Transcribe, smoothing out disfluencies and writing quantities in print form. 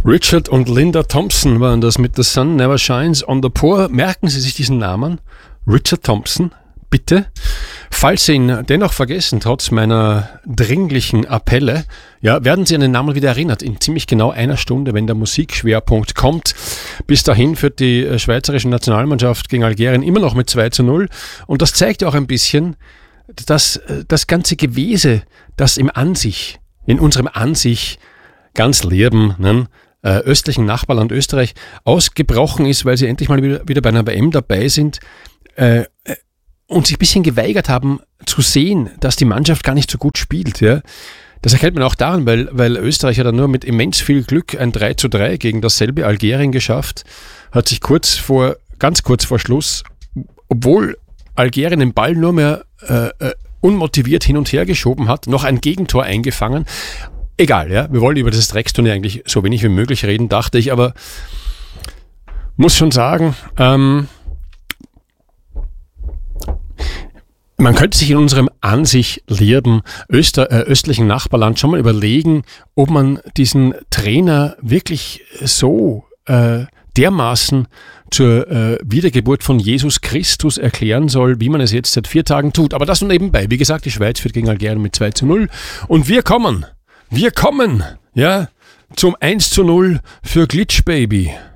Richard und Linda Thompson waren das mit The Sun Never Shines on the Poor. Merken Sie sich diesen Namen? Richard Thompson, bitte. Falls Sie ihn dennoch vergessen, trotz meiner dringlichen Appelle, ja, werden Sie an den Namen wieder erinnert. In ziemlich genau einer Stunde, wenn der Musikschwerpunkt kommt. Bis dahin führt die schweizerische Nationalmannschaft gegen Algerien immer noch mit 2:0. Und das zeigt auch ein bisschen, dass das ganze Gewese, das in unserem an sich ganz lieben, ne, östlichen Nachbarland Österreich ausgebrochen ist, weil sie endlich mal wieder bei einer WM dabei sind und sich ein bisschen geweigert haben zu sehen, dass die Mannschaft gar nicht so gut spielt. Ja. Das erkennt man auch daran, weil Österreich hat dann nur mit immens viel Glück ein 3:3 gegen dasselbe Algerien geschafft, hat sich ganz kurz vor Schluss, obwohl Algerien den Ball nur mehr unmotiviert hin und her geschoben hat, noch ein Gegentor eingefangen. Egal, ja, wir wollen über dieses Drecksturnier eigentlich so wenig wie möglich reden, dachte ich, aber muss schon sagen, man könnte sich in unserem an sich lieben östlichen Nachbarland schon mal überlegen, ob man diesen Trainer wirklich so dermaßen zur Wiedergeburt von Jesus Christus erklären soll, wie man es jetzt seit 4 Tagen tut. Aber das nur nebenbei. Wie gesagt, die Schweiz führt gegen Algerien mit 2:0 und wir kommen, ja, zum 1:0 für Glitch Baby.